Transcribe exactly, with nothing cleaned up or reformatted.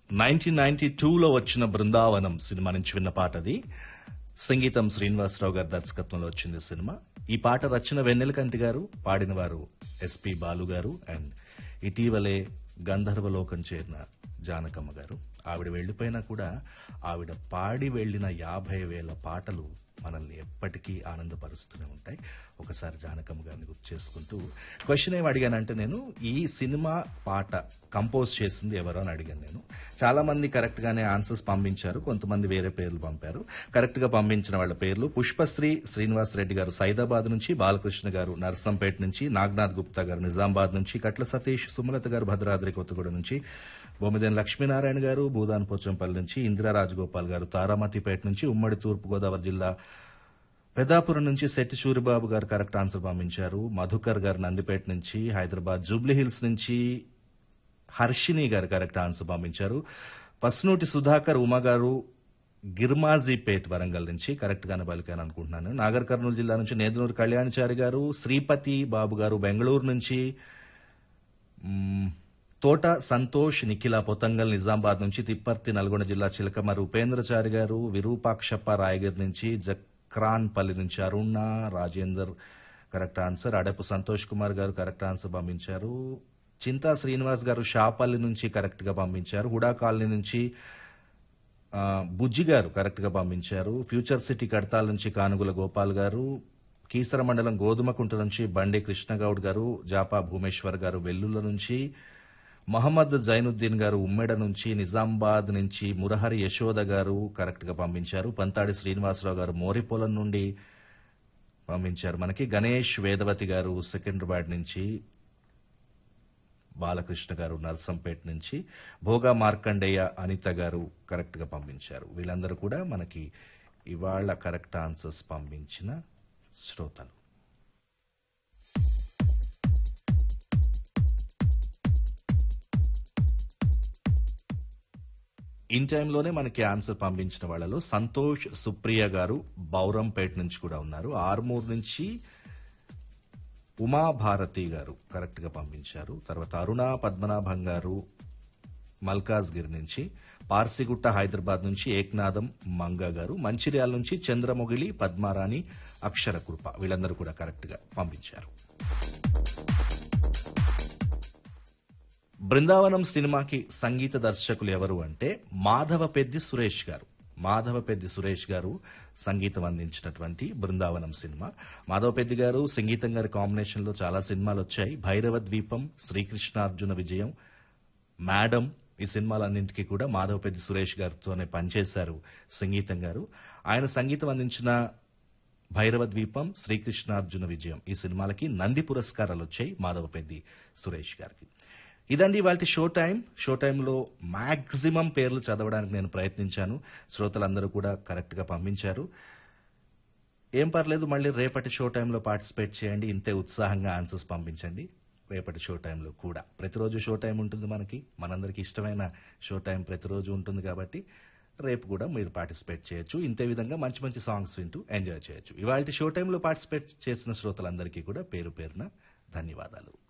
Nineteen ninety టూలో వచ్చిన Brindavanam cinema నుంచి విన్న పాట అది. సంగీతం శ్రీనివాసరావు గారి దర్శకత్వంలో వచ్చింది సినిమా. ఈ పాట రచన వెన్నెలకంటి గారు, పాడిన వారు ఎస్పి బాలు గారు అండ్ ఇటీవలే గంధర్వలోకం చేరిన జానకమ్మ గారు. ఆవిడ వెళ్లిపోయినా కూడా ఆవిడ పాడి వెళ్లిన యాభై వేల పాటలు మనల్ని ఎప్పటికీ ఆనందపరుస్తూనే ఉంటాయి. ఒకసారి జానకమ్మ గారిని గుర్తు చేసుకుంటూ క్వశ్చన్ ఏమి అడిగానంటే, నేను ఈ సినిమా పాట కంపోజ్ చేసింది ఎవరో అని అడిగాను. నేను చాలా మంది కరెక్ట్ గానే ఆన్సర్స్ పంపించారు, కొంతమంది వేరే పేర్లు పంపారు. కరెక్ట్ గా పంపించిన వాళ్ళ పేర్లు: పుష్పశ్రీ శ్రీనివాస్ రెడ్డి గారు సైదాబాద్ నుంచి, బాలకృష్ణ గారు నర్సంపేట నుంచి, నాగనాథ్ గుప్తా గారు నిజామాబాద్ నుంచి, కట్ల సతీష్ సుమలత గారు భద్రాద్రి కొత్తగూడెం నుంచి, బొమ్మిదేని లక్ష్మీనారాయణ గారు భూదాన్ పోచంపల్లి నుంచి, ఇందిరా రాజగోపాల్ గారు తారామతిపేట నుంచి, ఉమ్మడి తూర్పుగోదావరి జిల్లా పెద్దాపురం నుంచి శెట్టి సూరిబాబు గారు కరెక్ట్ ఆన్సర్ పంపించారు. మధుకర్ గారు నందిపేట నుంచి, హైదరాబాద్ జూబ్లీ హిల్స్ నుంచి హర్షిని గారు కరెక్ట్ ఆన్సర్ పంపించారు. పస్నూటి సుధాకర్ ఉమా గారు గిర్మాజీపేట్ వరంగల్ నుంచి కరెక్ట్ గానే పలికాను అనుకుంటున్నాను. నాగర్ కర్నూలు జిల్లా నుంచి నేదునూరు కళ్యాణచారి గారు, శ్రీపతి బాబు గారు బెంగళూరు నుంచి, మ్, తోట సంతోష్ నిఖిల పొతంగల్ నిజామాబాద్ నుంచి, తిప్పర్తి నల్గొండ జిల్లా చిలకమర్రి ఉపేంద్రచారి గారు, విరూపాక్షప్ప రాయగిరి నుంచి, జక్రాన్పల్లి నుంచి అరుణ రాజేందర్ కరెక్ట్ ఆన్సర్. అడపు సంతోష్ కుమార్ గారు కరెక్ట్ ఆన్సర్ పంపించారు. చింతా శ్రీనివాస్ గారు షాపల్లి నుంచి కరెక్ట్ గా పంపించారు. హుడా కాలనీ నుంచి ఆ, బుజ్జి గారు కరెక్ట్ గా పంపించారు. ఫ్యూచర్ సిటీ కడతాల నుంచి కానుగుల గోపాల్ గారు, కీసర మండలం గోధుమకుంట నుంచి బండి కృష్ణగౌడ్ గారు, జాపా భూమేశ్వర్ గారు వెల్లుల నుంచి, మహమ్మద్ జైనుద్దీన్ గారు ఉమ్మెడ నుంచి, నిజామాబాద్ నుంచి మురహరి యశోద గారు కరెక్ట్ గా పంపించారు. పంతాడి శ్రీనివాసరావు గారు మోరిపోలం నుండి పంపించారు మనకి. గణేష్ వేదవతి గారు సికింద్రాబాద్ నుంచి, బాలకృష్ణ గారు నర్సంపేట నుంచి, భోగా మార్కండేయ అనిత గారు కరెక్ట్ గా పంపించారు. వీళ్ళందరూ కూడా మనకి ఇవాళ కరెక్ట్ ఆన్సర్స్ పంపించిన శ్రోతలు. ఇన్ టైంలోనే మనకి ఆన్సర్ పంపించిన వాళ్ళలో సంతోష్ సుప్రియ గారు బౌరంపేట నుంచి కూడా ఉన్నారు. ఆర్మూర్ నుంచి ఉమాభారతి గారు కరెక్ట్ గా పంపించారు. తర్వాత అరుణ పద్మనాభం గారు మల్కాజ్గిరి నుంచి, పార్సిగుట్ట హైదరాబాద్ నుంచి ఏక్నాథం మంగ గారు, మంచిర్యాల నుంచి చంద్రమొగిలి పద్మారాణి అక్షర కృప, వీళ్ళందరూ కూడా కరెక్ట్ గా పంపించారు. బృందావనం సినిమాకి సంగీత దర్శకులు ఎవరు అంటే మాధవ పెద్ది సురేష్ గారు. మాధవ పెద్ది సురేష్ గారు సంగీతం అందించినటువంటి బృందావనం సినిమా. మాధవ పెద్ది గారు సంగీతం గారి కాంబినేషన్ లో చాలా సినిమాలు వచ్చాయి. భైరవ ద్వీపం, శ్రీకృష్ణార్జున విజయం, మేడం, ఈ సినిమాలన్నింటికీ కూడా మాధవ పెద్ది సురేష్ గారితోనే పనిచేశారు సంగీతం గారు. ఆయన సంగీతం అందించిన భైరవ ద్వీపం, శ్రీకృష్ణార్జున విజయం ఈ సినిమాలకి నంది పురస్కారాలు వచ్చాయి మాధవ పెద్ది సురేష్ గారికి. ఇదండి ఇవాళ షో టైం. షో టైంలో మాక్సిమం పేర్లు చదవడానికి నేను ప్రయత్నించాను. శ్రోతలందరూ కూడా కరెక్ట్ గా పంపించారు. ఏం పర్లేదు, మళ్ళీ రేపటి షో టైంలో పార్టిసిపేట్ చేయండి. ఇంతే ఉత్సాహంగా ఆన్సర్స్ పంపించండి. రేపటి షో టైంలో కూడా ప్రతిరోజు షో టైం ఉంటుంది మనకి, మనందరికి ఇష్టమైన షో టైం ప్రతిరోజు ఉంటుంది కాబట్టి రేపు కూడా మీరు పార్టిసిపేట్ చేయొచ్చు. ఇంతే విధంగా మంచి మంచి సాంగ్స్ వింటూ ఎంజాయ్ చేయొచ్చు. ఇవాళ షో టైంలో పార్టిసిపేట్ చేసిన శ్రోతలందరికీ కూడా పేరు పేరున ధన్యవాదాలు.